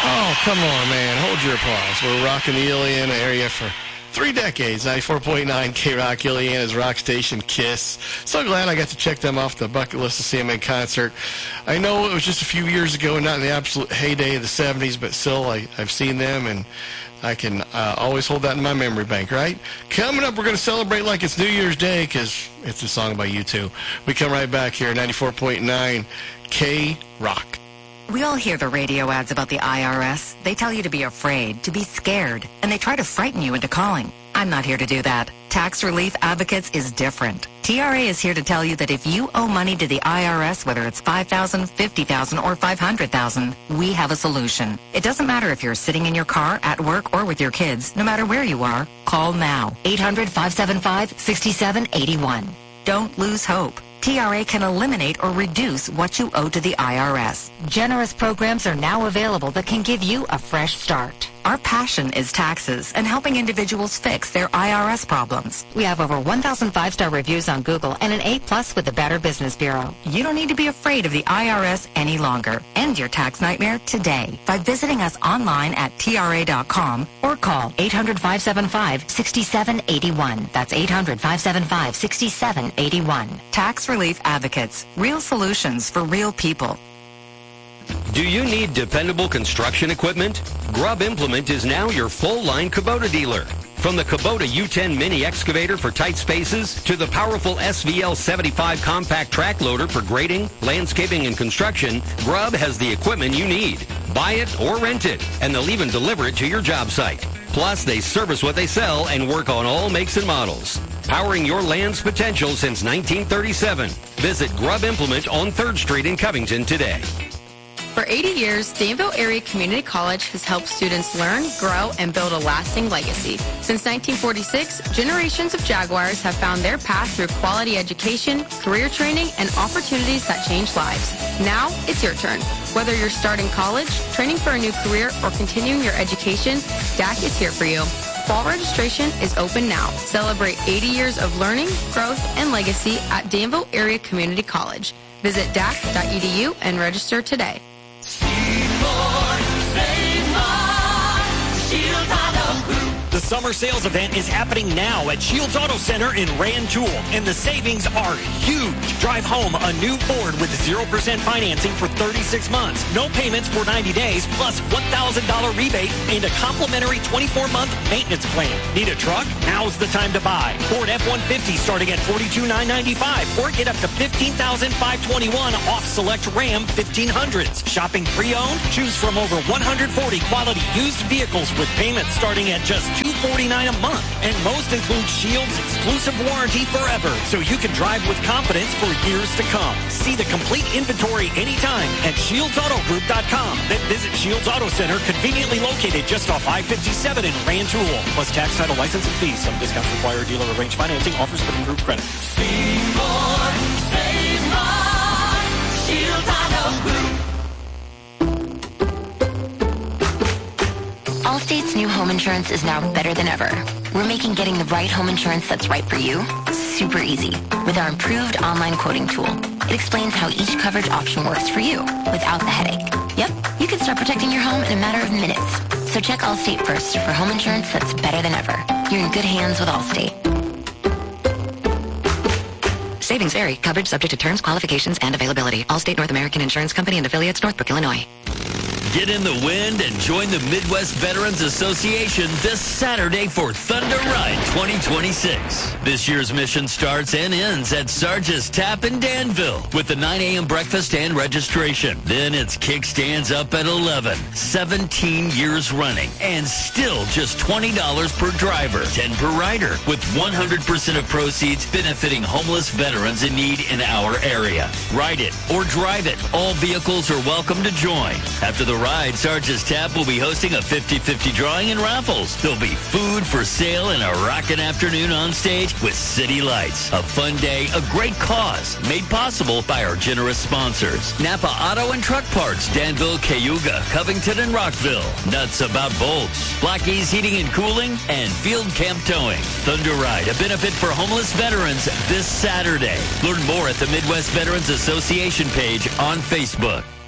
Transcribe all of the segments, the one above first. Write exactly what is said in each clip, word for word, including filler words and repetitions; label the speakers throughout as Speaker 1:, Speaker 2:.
Speaker 1: Oh, come on, man. Hold your applause. We're rocking the Iliana area for three decades. ninety-four point nine K-Rock, Iliana's rock station, KISS. So glad I got to check them off the bucket list to see them in concert. I know it was just a few years ago and not in the absolute heyday of the seventies, but still I, I've seen them, and I can uh, always hold that in my memory bank, right? Coming up, we're going to celebrate like it's New Year's Day because it's a song by U two. We come right back here, ninety-four point nine K-Rock.
Speaker 2: We all hear the radio ads about the I R S. They tell you to be afraid, to be scared, and they try to frighten you into calling. I'm not here to do that. Tax Relief Advocates is different. T R A is here to tell you that if you owe money to the I R S, whether it's five thousand dollars, fifty thousand dollars, or five hundred thousand dollars, we have a solution. It doesn't matter if you're sitting in your car, at work, or with your kids. No matter where you are, call now. eight hundred, five seven five, six seven eight one. Don't lose hope. T R A can eliminate or reduce what you owe to the I R S. Generous programs are now available that can give you a fresh start. Our passion is taxes and helping individuals fix their I R S problems. We have over one thousand five-star reviews on Google and an A plus with the Better Business Bureau. You don't need to be afraid of the I R S any longer. End your tax nightmare today by visiting us online at T R A dot com or call eight hundred, five seven five, six seven eight one. That's eight hundred, five seven five, six seven eight one. Tax Relief Advocates. Real solutions for real people.
Speaker 3: Do you need dependable construction equipment? Grubb Implement is now your full-line Kubota dealer. From the Kubota U ten mini excavator for tight spaces to the powerful S V L seventy-five compact track loader for grading, landscaping, and construction, Grubb has the equipment you need. Buy it or rent it, and they'll even deliver it to your job site. Plus, they service what they sell and work on all makes and models. Powering your land's potential since nineteen thirty-seven. Visit Grubb Implement on third Street in Covington today.
Speaker 4: For eighty years, Danville Area Community College has helped students learn, grow, and build a lasting legacy. Since nineteen forty-six, generations of Jaguars have found their path through quality education, career training, and opportunities that change lives. Now, it's your turn. Whether you're starting college, training for a new career, or continuing your education, D A C is here for you. Fall registration is open now. Celebrate eighty years of learning, growth, and legacy at Danville Area Community College. Visit D A C dot E D U and register today.
Speaker 5: The summer sales event is happening now at Shields Auto Center in Rantoul, and the savings are huge. Drive home a new Ford with zero percent financing for thirty-six months, no payments for ninety days, plus one thousand dollars rebate and a complimentary twenty-four month maintenance plan. Need a truck? Now's the time to buy. Ford F one fifty starting at forty-two thousand nine hundred ninety-five dollars, or get up to fifteen thousand five hundred twenty-one dollars off select Ram fifteen hundreds. Shopping pre-owned? Choose from over one hundred forty quality used vehicles with payments starting at just two hundred forty-nine dollars a month. And most include Shields exclusive warranty forever, so you can drive with confidence for years to come. See the complete inventory anytime at shields auto group dot com. Then visit Shields Auto Center, conveniently located just off I fifty-seven in Rantoul. Plus tax, title, license, and fees. Some discounts require dealer arranged financing. Offers within group credit.
Speaker 6: Be more, save more. Shields Auto Group.
Speaker 7: Allstate's new home insurance is now better than ever. We're making getting the right home insurance that's right for you super easy with our improved online quoting tool. It explains how each coverage option works for you without the headache. Yep, you can start protecting your home in a matter of minutes. So check Allstate first for home insurance that's better than ever. You're in good hands with Allstate.
Speaker 2: Savings vary. Coverage subject to terms, qualifications, and availability. Allstate North American Insurance Company and affiliates, Northbrook, Illinois.
Speaker 8: Get in the wind and join the Midwest Veterans Association this Saturday for Thunder Ride twenty twenty-six. This year's mission starts and ends at Sarge's Tap in Danville with the nine a.m. breakfast and registration. Then it's kickstands up at eleven. seventeen years running and still just twenty dollars per driver, ten per rider, with one hundred percent of proceeds benefiting homeless veterans in need in our area. Ride it or drive it. All vehicles are welcome to join. After the ride, Sarge's Tap will be hosting a fifty-fifty drawing and raffles. There'll be food for sale and a rockin' afternoon on stage with City Lights. A fun day, a great cause, made possible by our generous sponsors. Napa Auto and Truck Parts, Danville, Cayuga, Covington, and Rockville. Nuts About Bolts, Blackie's Heating and Cooling, and Field Camp Towing. Thunder Ride, a benefit for homeless veterans this Saturday. Learn more at the Midwest Veterans Association page on Facebook.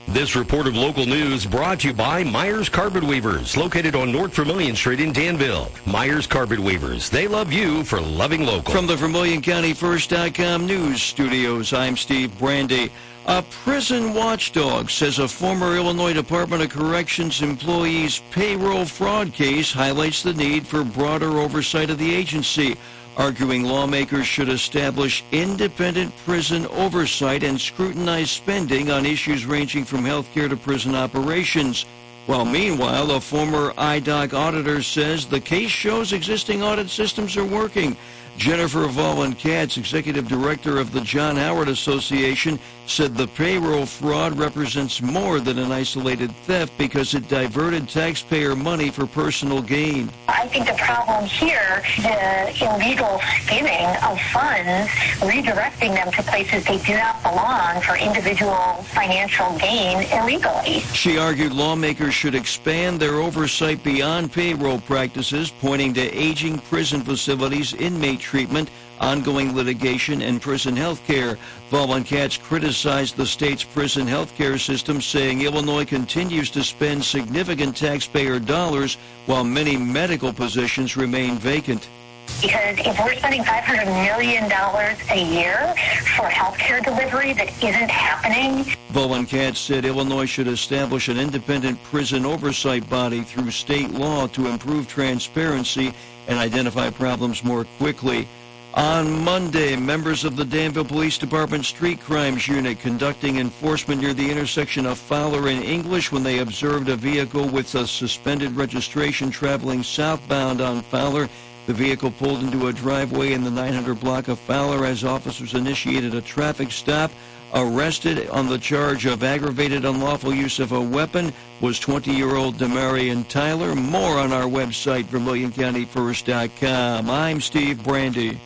Speaker 3: This report of local news brought to you by Myers Carpet Weavers, located on North Vermilion Street in Danville. Myers Carpet Weavers, they love you for loving local.
Speaker 9: From the Vermilion County First dot com news studios, I'm Steve Brandy. A prison watchdog says a former Illinois Department of Corrections employee's payroll fraud case highlights the need for broader oversight of the agency, arguing lawmakers should establish independent prison oversight and scrutinize spending on issues ranging from health care to prison operations. While meanwhile, a former I D O C auditor says the case shows existing audit systems are working. Jennifer Vollen-Katz, executive director of the John Howard Association, said the payroll fraud represents more than an isolated theft because it diverted taxpayer money for personal gain.
Speaker 10: I think the problem here is the illegal skimming of funds, redirecting them to places they do not belong for individual financial gain illegally.
Speaker 9: She argued lawmakers should expand their oversight beyond payroll practices, pointing to aging prison facilities, inmate treatment, ongoing litigation, and prison health care. Vollen-Katz criticized the state's prison health care system, saying Illinois continues to spend significant taxpayer dollars while many medical positions remain vacant.
Speaker 10: Because if we're spending five hundred million dollars a year for health care delivery that isn't happening.
Speaker 9: Vollen-Katz said Illinois should establish an independent prison oversight body through state law to improve transparency and identify problems more quickly. On Monday, members of the Danville Police Department Street Crimes Unit conducting enforcement near the intersection of Fowler and English when they observed a vehicle with a suspended registration traveling southbound on Fowler. The vehicle pulled into a driveway in the nine hundred block of Fowler as officers initiated a traffic stop. Arrested on the charge of aggravated unlawful use of a weapon was twenty-year-old Demarion Tyler. More on our website, Vermilion County First dot com. I'm Steve Brandy.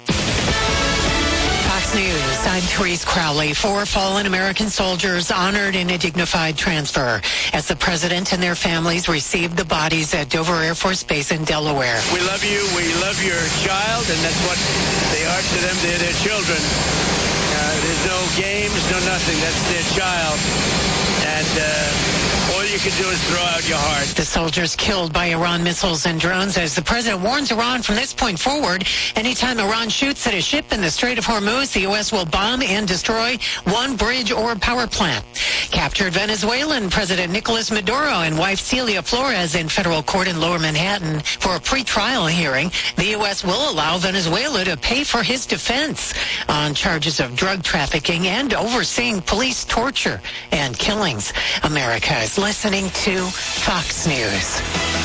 Speaker 11: Fox News, I'm Therese Crowley. Four fallen American soldiers honored in a dignified transfer as the president and their families received the bodies at Dover Air Force Base in Delaware.
Speaker 12: We love you. We love your child, and that's what they are to them. They're their children. Uh, there's no games, no nothing. That's their child. And uh, all you can do is throw out your heart.
Speaker 11: The soldiers killed by Iran missiles and drones as the president warns Iran from this point forward, anytime Iran shoots at a ship in the Strait of Hormuz, the U S will bomb and destroy one bridge or power plant. Captured Venezuelan President Nicolas Maduro and wife Celia Flores in federal court in Lower Manhattan for a pre-trial hearing. The U S will allow Venezuela to pay for his defense on charges of drug trafficking and overseeing police torture and killings. America is listening to Fox News.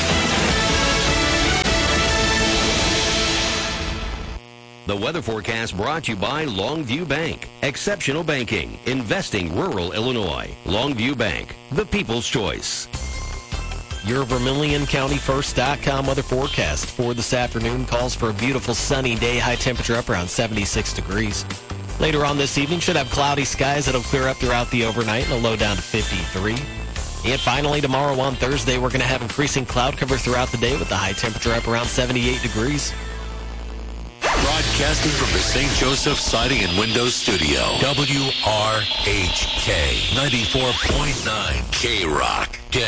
Speaker 3: The weather forecast brought to you by Longview Bank. Exceptional banking. Investing rural Illinois. Longview Bank. The people's choice.
Speaker 13: Your Vermilion County First dot com weather forecast for this afternoon calls for a beautiful sunny day. High temperature up around seventy-six degrees. Later on this evening, should have cloudy skies that'll clear up throughout the overnight and a low down to fifty-three. And finally, tomorrow on Thursday, we're going to have increasing cloud cover throughout the day with the high temperature up around seventy-eight degrees.
Speaker 14: Broadcasting from the Saint Joseph Siding and Windows Studio. W R H K ninety-four point nine K Rock.